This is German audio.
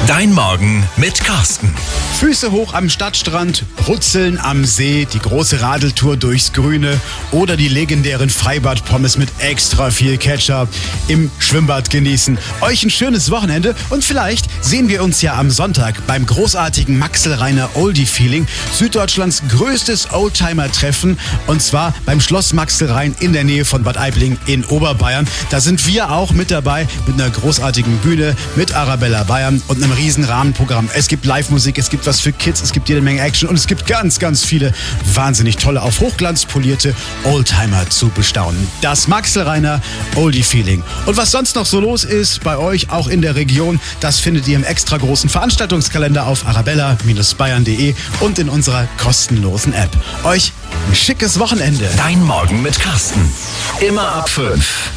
Dein Morgen mit Carsten. Füße hoch am Stadtstrand, Brutzeln am See, die große Radeltour durchs Grüne oder die legendären Freibad-Pommes mit extra viel Ketchup im Schwimmbad genießen. Euch ein schönes Wochenende und vielleicht sehen wir uns ja am Sonntag beim großartigen Maxelreiner Oldie-Feeling, Süddeutschlands größtes Oldtimer-Treffen, und zwar beim Schloss Maxelrein in der Nähe von Bad Aibling in Oberbayern. Da sind wir auch mit dabei mit einer großartigen Bühne, mit Arabella Bayern und einem riesen Rahmenprogramm. Es gibt Live-Musik, es gibt was für Kids, es gibt jede Menge Action und es gibt ganz, ganz viele wahnsinnig tolle, auf Hochglanz polierte Oldtimer zu bestaunen. Das Maxelreiner Oldie-Feeling. Und was sonst noch so los ist bei euch, auch in der Region, das findet ihr im extra großen Veranstaltungskalender auf arabella-bayern.de und in unserer kostenlosen App. Euch ein schickes Wochenende. Dein Morgen mit Carsten. Immer ab 5.